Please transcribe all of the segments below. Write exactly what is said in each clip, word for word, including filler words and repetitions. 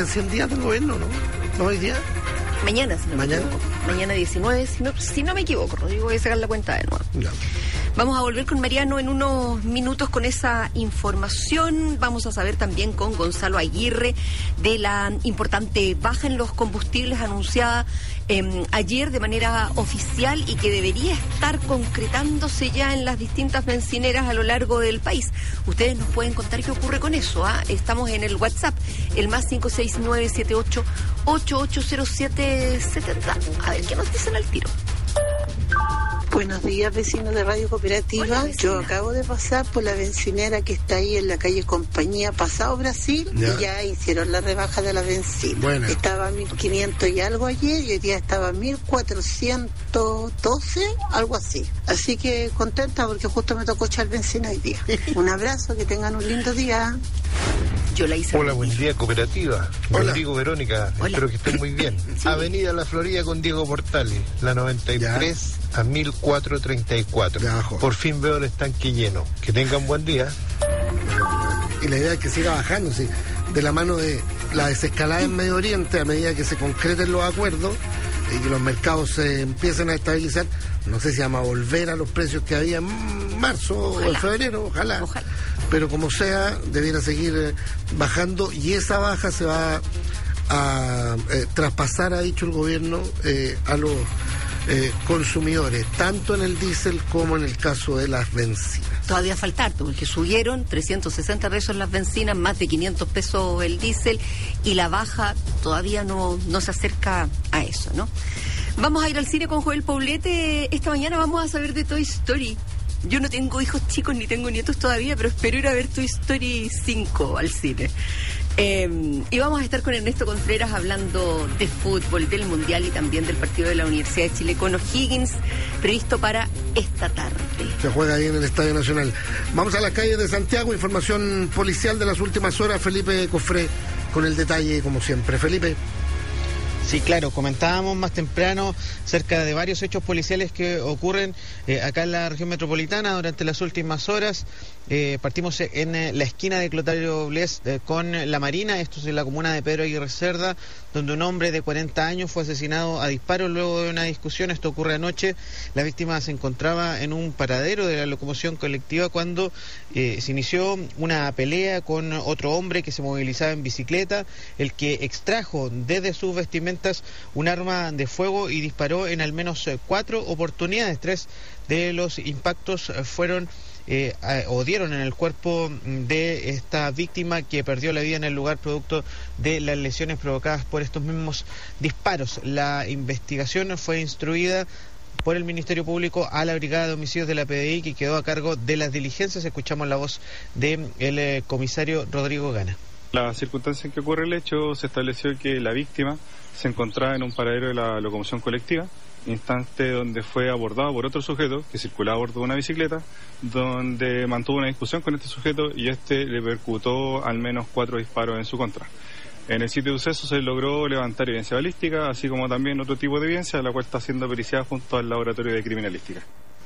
cien días del gobierno, ¿no? ¿No hoy día? Mañana, si no ¿Mañana? me equivoco. Mañana diecinueve, si no, si no me equivoco, Rodrigo, voy a sacar la cuenta de nuevo. Ya. Vamos a volver con Mariano en unos minutos con esa información. Vamos a saber también con Gonzalo Aguirre de la importante baja en los combustibles anunciada eh, ayer de manera oficial y que debería estar concretándose ya en las distintas bencineras a lo largo del país. Ustedes nos pueden contar qué ocurre con eso. ¿ah? Estamos en el WhatsApp, el más cinco seis nueve siete ocho ocho ocho cero siete siete cero. A ver qué nos dicen al tiro. Buenos días, vecinos de Radio Cooperativa. Hola, Yo acabo de pasar por la bencinera que está ahí en la calle Compañía, pasado Brasil, ya. y ya hicieron la rebaja de la benzina. Buena. Estaba a mil quinientos y algo ayer, y hoy día estaba a mil cuatrocientos doce, algo así. Así que contenta porque justo me tocó echar benzina hoy día. Un abrazo, que tengan un lindo día. Yo la hice. Hola, buen día, Cooperativa. Hola. Rodrigo, Verónica, Hola. espero que estén muy bien. Sí. Avenida La Florida con Diego Portales, la noventa y tres Ya. a mil cuatrocientos treinta y cuatro. Ya, abajo. Por fin veo el estanque lleno. Que tengan buen día. Y la idea es que siga bajando, sí, de la mano de la desescalada en Medio Oriente, a medida que se concreten los acuerdos y que los mercados se empiecen a estabilizar. No sé si vamos a volver a los precios que había en marzo Ojalá. o en febrero, ojalá. Ojalá. Pero como sea, debiera seguir eh, bajando, y esa baja se va a eh, traspasar, ha dicho el gobierno, eh, a los eh, consumidores, tanto en el diésel como en el caso de las bencinas. Todavía falta harto, porque subieron trescientos sesenta pesos las bencinas, más de quinientos pesos el diésel, y la baja todavía no, no se acerca a eso, ¿no? Vamos a ir al cine con Joel Poblete. Esta mañana vamos a saber de Toy Story. Yo no tengo hijos chicos ni tengo nietos todavía, pero espero ir a ver Toy Story cinco al cine. Eh, y vamos a estar con Ernesto Contreras hablando de fútbol, del Mundial y también del partido de la Universidad de Chile con O'Higgins, previsto para esta tarde. Se juega ahí en el Estadio Nacional. Vamos a las calles de Santiago, información policial de las últimas horas. Felipe Cofré con el detalle, como siempre. Felipe. Sí, claro, comentábamos más temprano cerca de varios hechos policiales que ocurren eh, acá en la región metropolitana durante las últimas horas. Eh, partimos en eh, la esquina de Clotario Bles eh, con La Marina, esto es en la comuna de Pedro Aguirre Cerda, donde un hombre de cuarenta años fue asesinado a disparos luego de una discusión. Esto ocurre anoche. La víctima se encontraba en un paradero de la locomoción colectiva cuando eh, se inició una pelea con otro hombre que se movilizaba en bicicleta, el que extrajo desde sus vestimentas un arma de fuego y disparó en al menos eh, cuatro oportunidades. Tres de los impactos eh, fueron Eh, o dieron en el cuerpo de esta víctima, que perdió la vida en el lugar producto de las lesiones provocadas por estos mismos disparos. La investigación fue instruida por el Ministerio Público a la Brigada de Homicidios de la P D I, que quedó a cargo de las diligencias. Escuchamos la voz del eh, comisario Rodrigo Gana. La circunstancia en que ocurre el hecho, se estableció que la víctima se encontraba en un paradero de la locomoción colectiva, instante donde fue abordado por otro sujeto que circulaba a bordo de una bicicleta, donde mantuvo una discusión con este sujeto y este le percutó al menos cuatro disparos en su contra. En el sitio de suceso se logró levantar evidencia balística, así como también otro tipo de evidencia, la cual está siendo periciada junto al laboratorio de criminalística.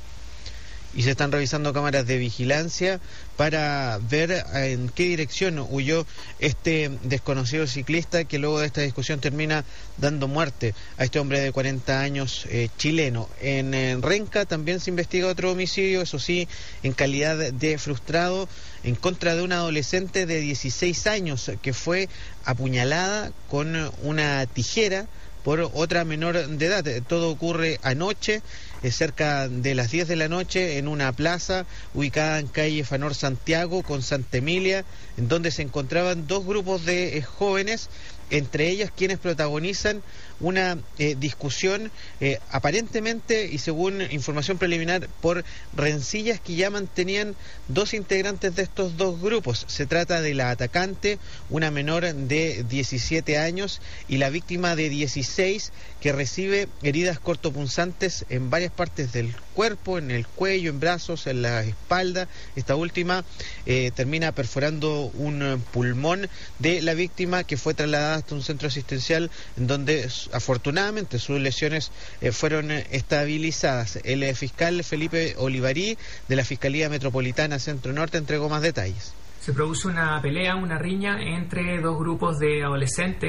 Y se están revisando cámaras de vigilancia para ver en qué dirección huyó este desconocido ciclista, que luego de esta discusión termina dando muerte a este hombre de cuarenta años eh, chileno. En, en Renca también se investiga otro homicidio, eso sí, en calidad de frustrado, en contra de una adolescente de dieciséis años que fue apuñalada con una tijera por otra menor de edad. Todo ocurre anoche, eh, cerca de las diez de la noche, en una plaza ubicada en calle Fanor Santiago con Santa Emilia, en donde se encontraban dos grupos de eh, jóvenes, entre ellas quienes protagonizan una eh, discusión eh, aparentemente, y según información preliminar, por rencillas que ya mantenían dos integrantes de estos dos grupos. Se trata de la atacante, una menor de diecisiete años, y la víctima de dieciséis, que recibe heridas cortopunzantes en varias partes del cuerpo, en el cuello, en brazos, en la espalda. Esta última eh, termina perforando un pulmón de la víctima, que fue trasladada hasta un centro asistencial en donde afortunadamente sus lesiones eh, fueron eh, estabilizadas. El eh, fiscal Felipe Olivarí de la Fiscalía Metropolitana Centro Norte entregó más detalles. Se produce una pelea, una riña entre dos grupos de adolescentes